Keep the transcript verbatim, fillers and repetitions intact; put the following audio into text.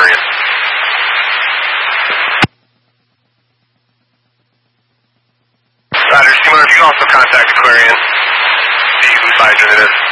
Aquarian. Roger, Steamer, you can also contact Aquarian. See whose hydrogen it is.